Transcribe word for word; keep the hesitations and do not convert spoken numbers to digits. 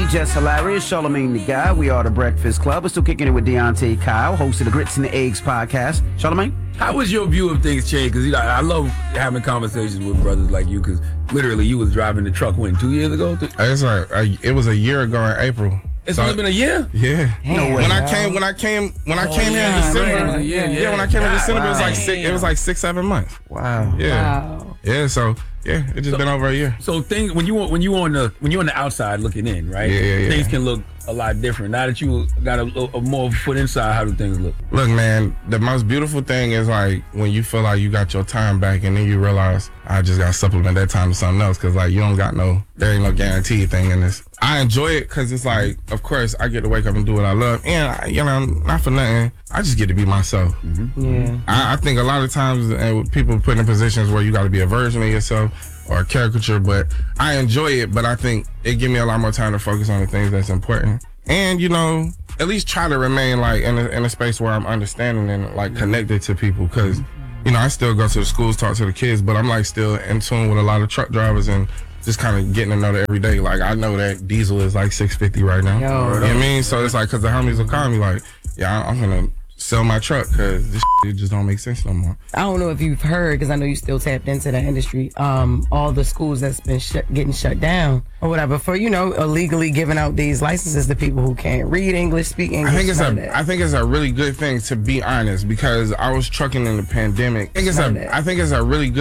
Just Hilarious, Charlamagne the Guy. We are the Breakfast Club. We're still kicking it with Deontay Kyle, host of the Grits and the Eggs podcast. Charlamagne? How was your view of things changed? Because you know, I love having conversations with brothers like you, because literally you was driving the truck, when, two years ago? It's like, a, it was a year ago in April. It's so, only been a year? Yeah. No way. When I came, when I came, when I Oh, came yeah, here in December, right. yeah, yeah. yeah, when I came in December, Wow. it was like six, it was like six, seven months. Wow. Yeah, Wow. yeah. So yeah, it just So- been over a year. So things when you when you on the when you on the outside looking in, right? Yeah, yeah, yeah. Things can look a lot different. Now that you got a, a, a more foot inside, how do things look? Look, man, the most beautiful thing is like when you feel like you got your time back, and then you realize I just got to supplement that time to something else, because like you don't got no, there ain't no guaranteed thing in this. I enjoy it because it's like, of course, I get to wake up and do what I love, and I, you know, not for nothing, I just get to be myself. Mm-hmm. Yeah. I, I think a lot of times uh, people put in positions where you got to be a version of yourself or a caricature, but I enjoy it. But I think it give me a lot more time to focus on the things that's important, and you know, at least try to remain like in a, in a space where I'm understanding and like connected to people, because you know I still go to the schools, talk to the kids, but I'm like still in tune with a lot of truck drivers and just kind of getting to know that every day. Like I know that diesel is like six fifty right now. Yo. You know what I mean? So it's like, because the homies will call me like, yeah, I'm gonna sell my truck because this shit just don't make sense no more. I don't know if you've heard, because I know you still tapped into that industry. Um, all the schools that's been shut, getting shut down or whatever for, you know, illegally giving out these licenses to people who can't read English, speak English. I think it's none of a, that. I think it's a really good thing, to be honest, because I was trucking in the pandemic. I think it's None of a, that. I think it's a really good